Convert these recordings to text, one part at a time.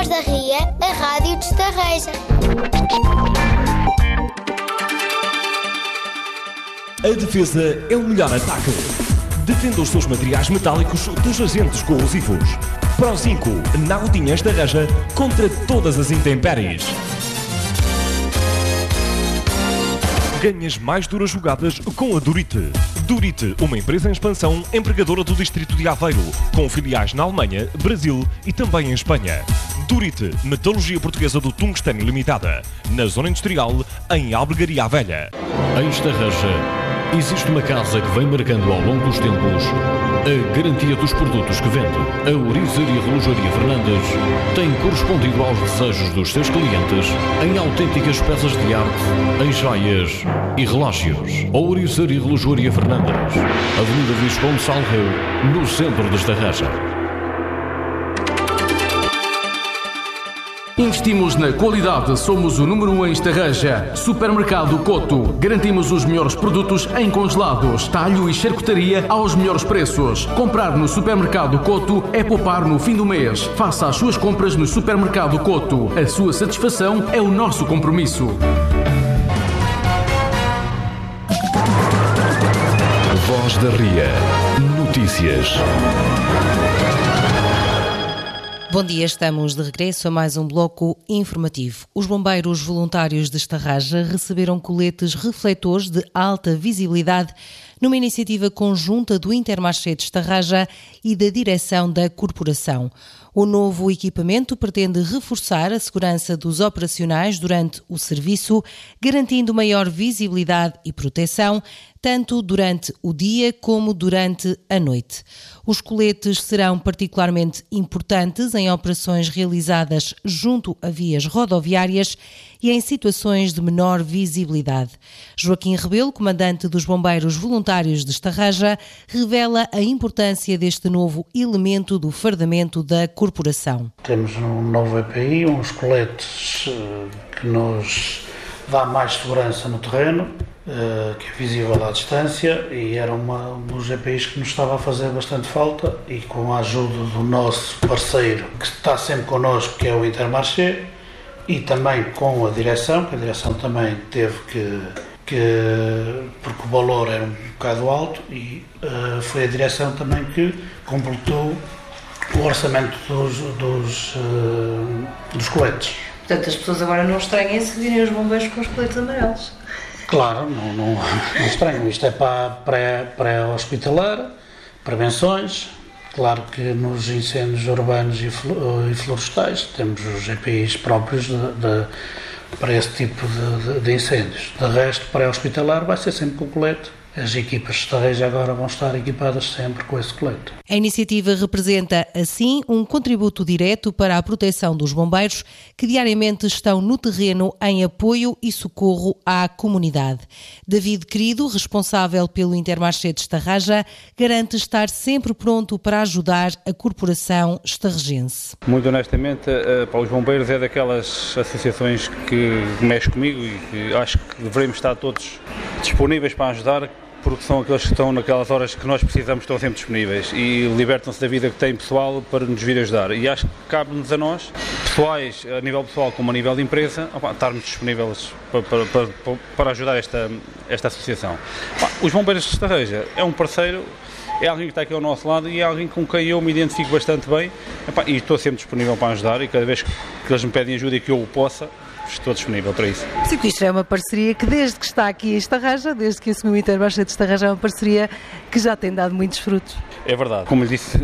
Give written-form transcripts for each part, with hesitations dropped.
da Ria, a rádio de Estarreja. A defesa é o melhor ataque. Defenda os seus materiais metálicos dos agentes corrosivos. Pro 5, na Rodinha Estarreja, contra todas as intempéries. Ganhas mais duras jogadas com a Durite. Durite, uma empresa em expansão, empregadora do distrito de Aveiro, com filiais na Alemanha, Brasil e também em Espanha. Durite, metalurgia portuguesa do tungstênio limitada, na zona industrial, em Albergaria Velha. Em Estarreja, existe uma casa que vem marcando ao longo dos tempos a garantia dos produtos que vende. A Ouriçaria Relojaria Fernandes tem correspondido aos desejos dos seus clientes em autênticas peças de arte, em joias e relógios. A Ouriçaria Relojaria Fernandes, Avenida Visconde Salgueiro, no centro de Estarreja. Investimos na qualidade, somos o número 1 em Estarreja. Supermercado Coto. Garantimos os melhores produtos em congelados, talho e charcutaria aos melhores preços. Comprar no Supermercado Coto é poupar no fim do mês. Faça as suas compras no Supermercado Coto. A sua satisfação é o nosso compromisso. Voz da Ria. Notícias. Bom dia, estamos de regresso a mais um bloco informativo. Os bombeiros voluntários de Estarreja receberam coletes refletores de alta visibilidade numa iniciativa conjunta do Intermarché de Estarreja e da direção da corporação. O novo equipamento pretende reforçar a segurança dos operacionais durante o serviço, garantindo maior visibilidade e proteção, tanto durante o dia como durante a noite. Os coletes serão particularmente importantes em operações realizadas junto a vias rodoviárias e em situações de menor visibilidade. Joaquim Rebelo, comandante dos Bombeiros Voluntários de Estarreja, revela a importância deste novo elemento do fardamento da corporação. Temos um novo EPI, uns coletes que nos dá mais segurança no terreno, que é visível à distância, e era um dos EPIs que nos estava a fazer bastante falta, e com a ajuda do nosso parceiro que está sempre connosco, que é o Intermarché, e também com a direção, que a direção também teve porque o valor era um bocado alto, e foi a direção também que completou o orçamento dos coletes. Portanto, as pessoas agora não estranhem se virem os bombeiros com os coletes amarelos. Claro, não estranho. Isto é para pré-hospitalar, prevenções. Claro que nos incêndios urbanos e florestais temos os EPIs próprios para esse tipo de incêndios. De resto, pré-hospitalar vai ser sempre com o colete. As equipas de Estarreja agora vão estar equipadas sempre com esse colete. A iniciativa representa, assim, um contributo direto para a proteção dos bombeiros que diariamente estão no terreno em apoio e socorro à comunidade. David Querido, responsável pelo Intermarché de Estarreja, garante estar sempre pronto para ajudar a corporação estarrejense. Muito honestamente, para os bombeiros é daquelas associações que mexem comigo e que acho que devemos estar todos disponíveis para ajudar, porque são aqueles que estão naquelas horas que nós precisamos, estão sempre disponíveis e libertam-se da vida que têm pessoal para nos vir ajudar. E acho que cabe-nos a nós, pessoais, a nível pessoal como a nível de empresa, estarmos disponíveis para ajudar esta associação. Os Bombeiros de Estarreja é um parceiro, é alguém que está aqui ao nosso lado e é alguém com quem eu me identifico bastante bem, e estou sempre disponível para ajudar, e cada vez que eles me pedem ajuda e que eu o possa, estou disponível para isso. Sim, porque isto é uma parceria que desde que está aqui em Estarreja, desde que assumiu o Intermarché de Estarreja, é uma parceria que já tem dado muitos frutos. É verdade. Como lhe disse,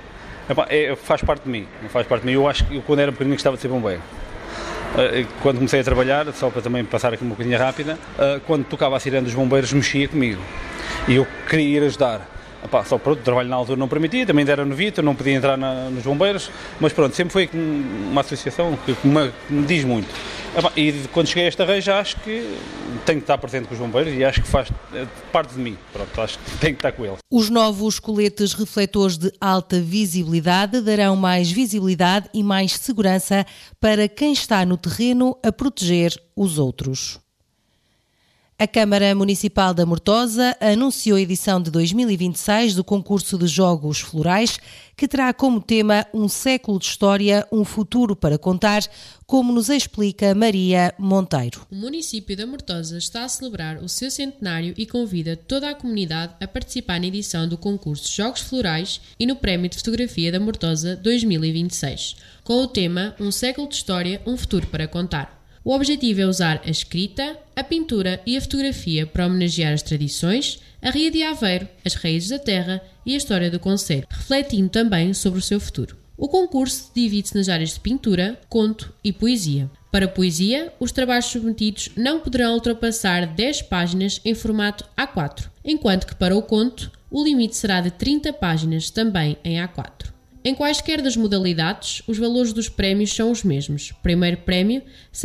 faz parte de mim. Eu acho que eu, quando era pequenino, gostava de ser bombeiro. Quando comecei a trabalhar, só para também passar aqui uma bocadinha rápida, quando tocava a sirene dos bombeiros, mexia comigo. E eu queria ir ajudar. Só pronto, o trabalho na altura não permitia, também era novito, não podia entrar nos bombeiros, mas pronto, sempre foi uma associação que me diz muito. E quando cheguei a Estarreja, acho que tenho que estar presente com os bombeiros e acho que faz parte de mim. Pronto, acho que tenho que estar com eles. Os novos coletes refletores de alta visibilidade darão mais visibilidade e mais segurança para quem está no terreno a proteger os outros. A Câmara Municipal da Mortosa anunciou a edição de 2026 do concurso de Jogos Florais, que terá como tema um século de história, um futuro para contar, como nos explica Maria Monteiro. O município da Mortosa está a celebrar o seu centenário e convida toda a comunidade a participar na edição do concurso Jogos Florais e no Prémio de Fotografia da Mortosa 2026, com o tema Um século de história, um futuro para contar. O objetivo é usar a escrita, a pintura e a fotografia para homenagear as tradições, a Ria de Aveiro, as raízes da terra e a história do concelho, refletindo também sobre o seu futuro. O concurso divide-se nas áreas de pintura, conto e poesia. Para a poesia, os trabalhos submetidos não poderão ultrapassar 10 páginas em formato A4, enquanto que para o conto, o limite será de 30 páginas também em A4. Em quaisquer das modalidades, os valores dos prémios são os mesmos. Primeiro prémio,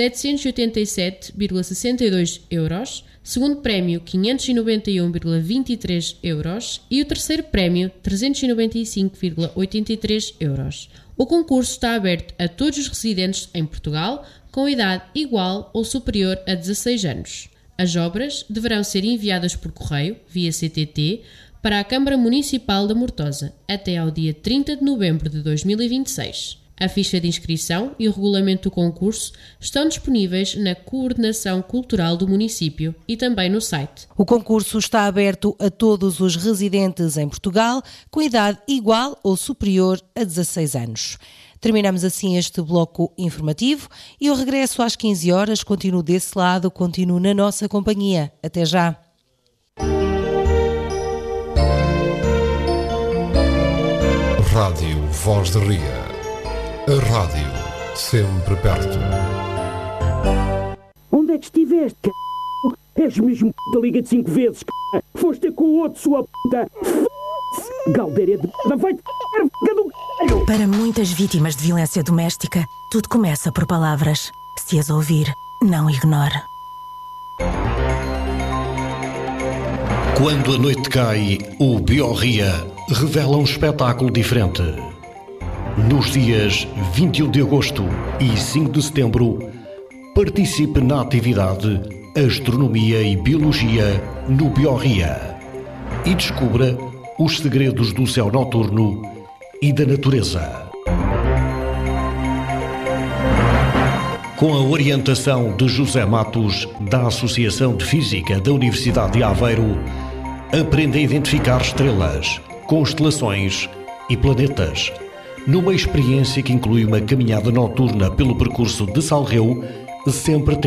787,62 euros. Segundo prémio, 591,23 euros. E o terceiro prémio, 395,83 euros. O concurso está aberto a todos os residentes em Portugal com idade igual ou superior a 16 anos. As obras deverão ser enviadas por correio, via CTT, para a Câmara Municipal da Mortosa, até ao dia 30 de novembro de 2026. A ficha de inscrição e o regulamento do concurso estão disponíveis na Coordenação Cultural do município e também no site. O concurso está aberto a todos os residentes em Portugal com idade igual ou superior a 16 anos. Terminamos assim este bloco informativo e eu regresso às 15 horas, continuo desse lado, continuo na nossa companhia. Até já! Rádio Voz de Ria. A rádio sempre perto. Onde é que estiveste, c****? És mesmo da Liga de 5 vezes, c****. Foste com o outro, sua puta. F***se. Galdeira de merda, vai-te c****, do c****. Para muitas vítimas de violência doméstica, tudo começa por palavras. Se as ouvir, não ignore. Quando a noite cai, o Biorria revela um espetáculo diferente. Nos dias 21 de agosto e 5 de setembro, participe na atividade Astronomia e Biologia no Biorria e descubra os segredos do céu noturno e da natureza. Com a orientação de José Matos, da Associação de Física da Universidade de Aveiro, aprenda a identificar estrelas, constelações e planetas, numa experiência que inclui uma caminhada noturna pelo percurso de Salreu, sempre